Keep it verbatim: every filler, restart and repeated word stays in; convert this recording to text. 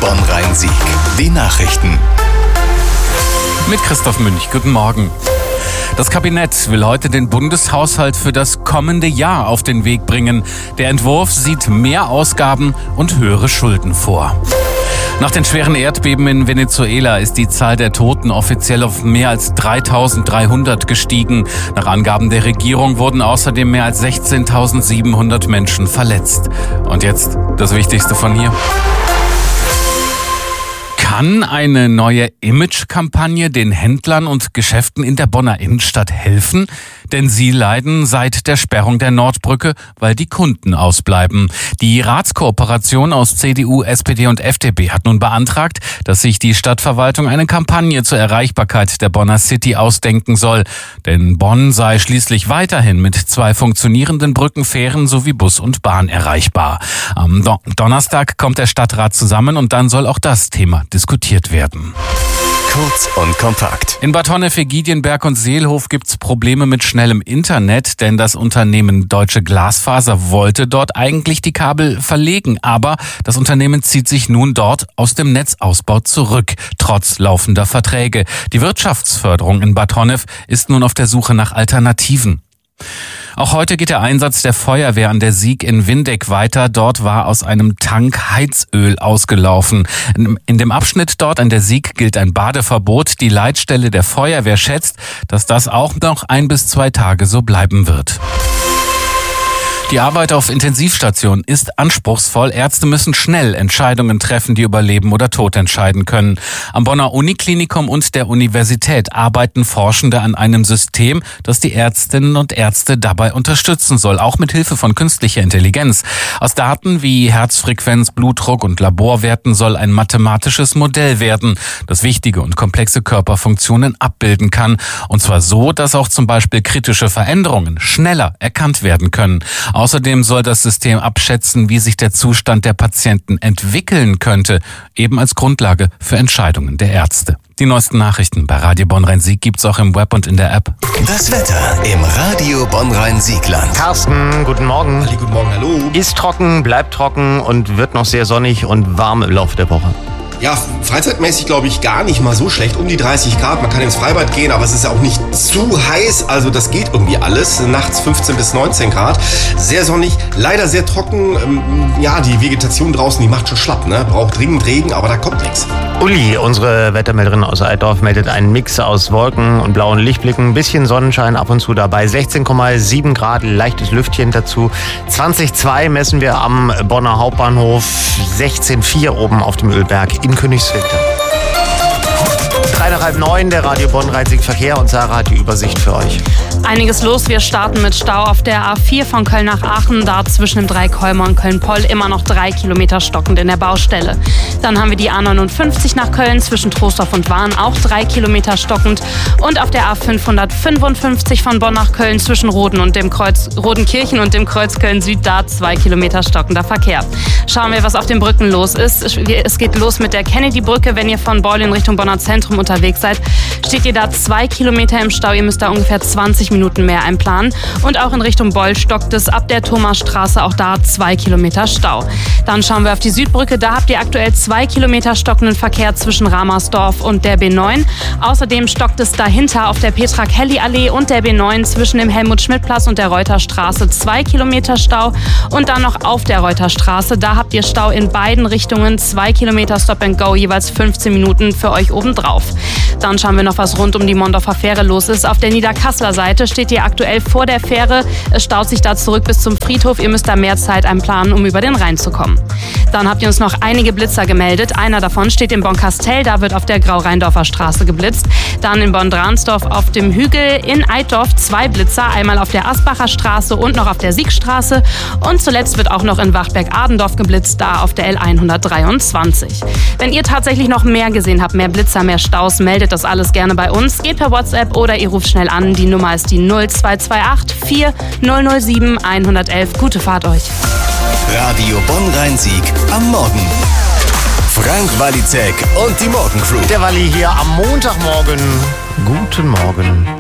Bonn-Rhein-Sieg. Die Nachrichten. Mit Christoph Münch. Guten Morgen. Das Kabinett will heute den Bundeshaushalt für das kommende Jahr auf den Weg bringen. Der Entwurf sieht mehr Ausgaben und höhere Schulden vor. Nach den schweren Erdbeben in Venezuela ist die Zahl der Toten offiziell auf mehr als dreitausenddreihundert gestiegen. Nach Angaben der Regierung wurden außerdem mehr als sechzehntausendsiebenhundert Menschen verletzt. Und jetzt das Wichtigste von hier. Kann eine neue Image-Kampagne den Händlern und Geschäften in der Bonner Innenstadt helfen? Denn sie leiden seit der Sperrung der Nordbrücke, weil die Kunden ausbleiben. Die Ratskooperation aus C D U, S P D und F D P hat nun beantragt, dass sich die Stadtverwaltung eine Kampagne zur Erreichbarkeit der Bonner City ausdenken soll. Denn Bonn sei schließlich weiterhin mit zwei funktionierenden Brücken, Fähren sowie Bus und Bahn erreichbar. Am Don- Donnerstag kommt der Stadtrat zusammen und dann soll auch das Thema diskutiert werden. Kurz und kompakt. In Bad Honnef, Giedienberg und Seelhof gibt's Probleme mit schnellem Internet, denn das Unternehmen Deutsche Glasfaser wollte dort eigentlich die Kabel verlegen, aber das Unternehmen zieht sich nun dort aus dem Netzausbau zurück, trotz laufender Verträge. Die Wirtschaftsförderung in Bad Honnef ist nun auf der Suche nach Alternativen. Auch heute geht der Einsatz der Feuerwehr an der Sieg in Windeck weiter. Dort war aus einem Tank Heizöl ausgelaufen. In dem Abschnitt dort an der Sieg gilt ein Badeverbot. Die Leitstelle der Feuerwehr schätzt, dass das auch noch ein bis zwei Tage so bleiben wird. Die Arbeit auf Intensivstationen ist anspruchsvoll. Ärzte müssen schnell Entscheidungen treffen, die über Leben oder Tod entscheiden können. Am Bonner Uniklinikum und der Universität arbeiten Forschende an einem System, das die Ärztinnen und Ärzte dabei unterstützen soll, auch mit Hilfe von künstlicher Intelligenz. Aus Daten wie Herzfrequenz, Blutdruck und Laborwerten soll ein mathematisches Modell werden, das wichtige und komplexe Körperfunktionen abbilden kann. Und zwar so, dass auch zum Beispiel kritische Veränderungen schneller erkannt werden können. Außerdem soll das System abschätzen, wie sich der Zustand der Patienten entwickeln könnte, eben als Grundlage für Entscheidungen der Ärzte. Die neuesten Nachrichten bei Radio Bonn-Rhein-Sieg gibt's auch im Web und in der App. Das Wetter im Radio Bonn-Rhein-Siegland. Carsten, guten Morgen. Ali, guten Morgen, hallo. Ist trocken, bleibt trocken und wird noch sehr sonnig und warm im Laufe der Woche. Ja, freizeitmäßig glaube ich gar nicht mal so schlecht. Um die dreißig Grad, man kann ins Freibad gehen, aber es ist ja auch nicht zu heiß. Also das geht irgendwie alles. Nachts fünfzehn bis neunzehn Grad. Sehr sonnig, leider sehr trocken. Ja, die Vegetation draußen, die macht schon schlapp, ne? Braucht dringend Regen, aber da kommt nichts. Uli, unsere Wettermelderin aus Altdorf, meldet einen Mix aus Wolken und blauen Lichtblicken. Ein bisschen Sonnenschein ab und zu dabei. sechzehn Komma sieben Grad, leichtes Lüftchen dazu. zwanzig Komma zwei messen wir am Bonner Hauptbahnhof. sechzehn Komma vier oben auf dem Ölberg in Königswinter. Drei nach halb neun, der Radio Bonn-Rhein-Sieg Verkehr und Sarah hat die Übersicht für euch. Einiges los. Wir starten mit Stau auf der A vier von Köln nach Aachen. Da zwischen dem Dreikolmer und Köln-Poll immer noch drei Kilometer stockend in der Baustelle. Dann haben wir die A neunundfünfzig nach Köln zwischen Troisdorf und Wahn, auch drei Kilometer stockend. Und auf der A fünfhundertfünfundfünfzig von Bonn nach Köln zwischen Roden und dem Kreuz, Rodenkirchen und dem Kreuz Köln-Süd, da zwei Kilometer stockender Verkehr. Schauen wir, was auf den Brücken los ist. Es geht los mit der Kennedy-Brücke. Wenn ihr von Beul in Richtung Bonner Zentrum unterwegs seid, steht ihr da zwei Kilometer im Stau. Ihr müsst da ungefähr zwanzig Minuten mehr einplanen. Und auch in Richtung Beul stockt es ab der Thomasstraße, auch da zwei Kilometer Stau. Dann schauen wir auf die Südbrücke. Da habt ihr aktuell zwei Kilometer stockenden Verkehr zwischen Ramersdorf und der B neun. Außerdem stockt es dahinter auf der Petra-Kelly-Allee und der B neun zwischen dem Helmut-Schmidt-Platz und der Reuterstraße zwei Kilometer Stau. Und dann noch auf der Reuterstraße. Da habt ihr Stau in beiden Richtungen, zwei Kilometer Stop and Go, jeweils fünfzehn Minuten für euch obendrauf. Dann schauen wir noch, was rund um die Mondorfer Fähre los ist. Auf der Niederkasseler Seite steht ihr aktuell vor der Fähre. Es staut sich da zurück bis zum Friedhof. Ihr müsst da mehr Zeit einplanen, um über den Rhein zu kommen. Dann habt ihr uns noch einige Blitzer gemeldet. Einer davon steht in Bonn-Kastell. Da wird auf der Grau-Rheindorfer Straße geblitzt. Dann in Bonn-Dransdorf auf dem Hügel. In Eitorf zwei Blitzer. Einmal auf der Asbacher Straße und noch auf der Siegstraße. Und zuletzt wird auch noch in Wachberg-Adendorf geblitzt. Da auf der L hundertdreiundzwanzig. Wenn ihr tatsächlich noch mehr gesehen habt, mehr Blitzer, mehr Staus, meldet das alles gerne bei uns. Geht per WhatsApp oder ihr ruft schnell an. Die Nummer ist die null zwei zwei acht vier null null sieben eins eins eins. Gute Fahrt euch. Radio Bonn-Rhein-Sieg am Morgen. Frank Walizek und die Morgencrew. Der Walli hier am Montagmorgen. Guten Morgen.